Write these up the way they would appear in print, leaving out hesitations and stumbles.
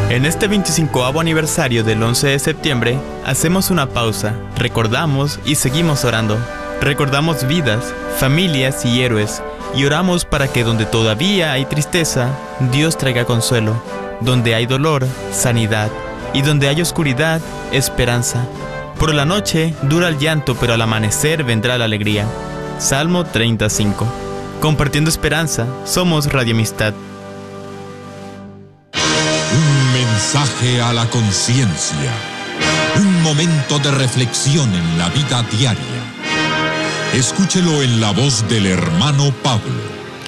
En este 25º aniversario del 11 de septiembre, hacemos una pausa, recordamos y seguimos orando. Recordamos vidas, familias y héroes, y oramos para que donde todavía hay tristeza, Dios traiga consuelo. Donde hay dolor, sanidad, y donde hay oscuridad, esperanza. Por la noche dura el llanto, pero al amanecer vendrá la alegría. Salmo 35. Compartiendo esperanza, somos Radio Amistad. Un mensaje a la conciencia. Un momento de reflexión en la vida diaria. Escúchelo en la voz del hermano Pablo.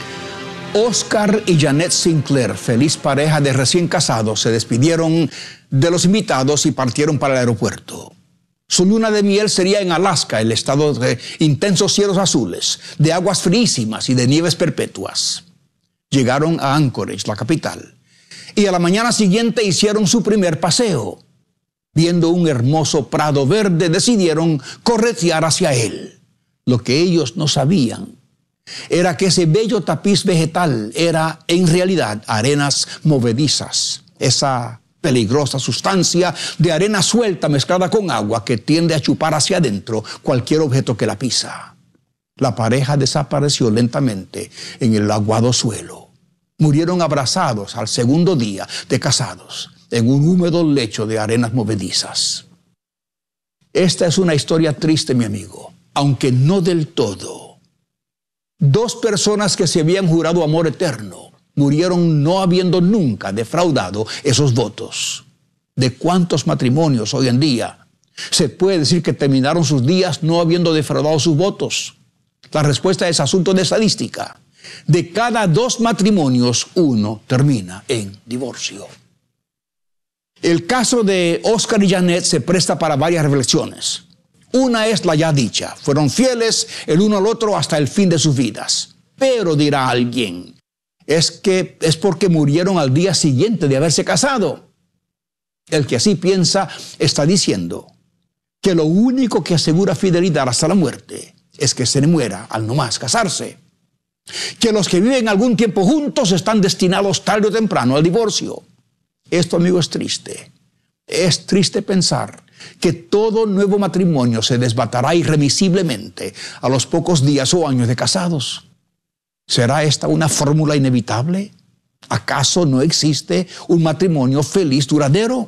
Oscar y Janet Sinclair, feliz pareja de recién casados, se despidieron de los invitados y partieron para el aeropuerto. Su luna de miel sería en Alaska, el estado de intensos cielos azules, de aguas frísimas y de nieves perpetuas. Llegaron a Anchorage, la capital, y a la mañana siguiente hicieron su primer paseo. Viendo un hermoso prado verde, decidieron corretear hacia él. Lo que ellos no sabían era que ese bello tapiz vegetal era en realidad arenas movedizas, esa peligrosa sustancia de arena suelta mezclada con agua que tiende a chupar hacia adentro cualquier objeto que la pisa. La pareja desapareció lentamente en el aguado suelo. Murieron abrazados al segundo día de casados en un húmedo lecho de arenas movedizas. Esta es una historia triste, mi amigo, aunque no del todo. Dos personas que se habían jurado amor eterno murieron no habiendo nunca defraudado esos votos. ¿De cuántos matrimonios hoy en día se puede decir que terminaron sus días no habiendo defraudado sus votos? La respuesta es asunto de estadística. De cada 2 matrimonios, 1 termina en divorcio. El caso de Oscar y Janet se presta para varias reflexiones. Una es la ya dicha. Fueron fieles el uno al otro hasta el fin de sus vidas. Pero dirá alguien, es porque murieron al día siguiente de haberse casado. El que así piensa está diciendo que lo único que asegura fidelidad hasta la muerte es que se le muera al no más casarse. Que los que viven algún tiempo juntos están destinados tarde o temprano al divorcio. Esto, amigo, es triste. Es triste pensar que todo nuevo matrimonio se desbatará irremisiblemente a los pocos días o años de casados. ¿Será esta una fórmula inevitable? ¿Acaso no existe un matrimonio feliz duradero?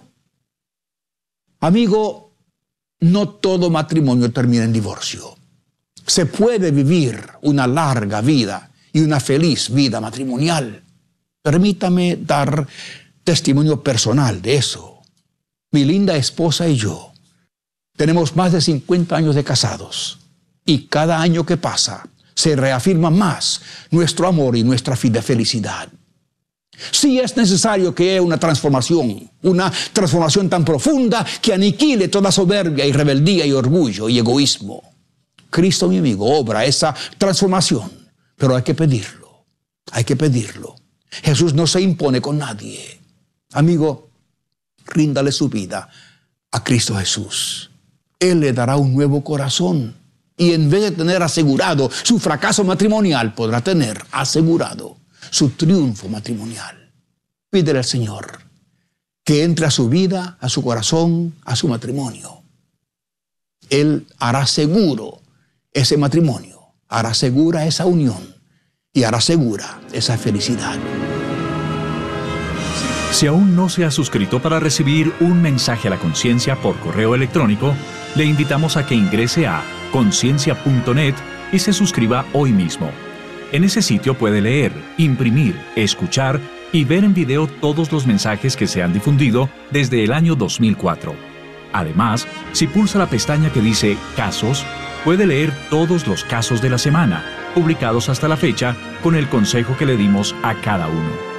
Amigo, no todo matrimonio termina en divorcio. Se puede vivir una larga vida y una feliz vida matrimonial. Permítame dar testimonio personal de eso. Mi linda esposa y yo tenemos más de 50 años de casados y cada año que pasa se reafirma más nuestro amor y nuestra felicidad. Sí es necesario que haya una transformación tan profunda que aniquile toda soberbia y rebeldía y orgullo y egoísmo. Cristo, mi amigo, obra esa transformación, pero hay que pedirlo, hay que pedirlo. Jesús no se impone con nadie. Amigo, ríndale su vida a Cristo Jesús. Él le dará un nuevo corazón y en vez de tener asegurado su fracaso matrimonial, podrá tener asegurado su triunfo matrimonial. Pídele al Señor que entre a su vida, a su corazón, a su matrimonio. Él hará seguro ese matrimonio, hará segura esa unión y hará segura esa felicidad. Si aún no se ha suscrito para recibir un mensaje a la conciencia por correo electrónico, le invitamos a que ingrese a conciencia.net y se suscriba hoy mismo. En ese sitio puede leer, imprimir, escuchar y ver en video todos los mensajes que se han difundido desde el año 2004. Además, si pulsa la pestaña que dice Casos, puede leer todos los casos de la semana, publicados hasta la fecha, con el consejo que le dimos a cada uno.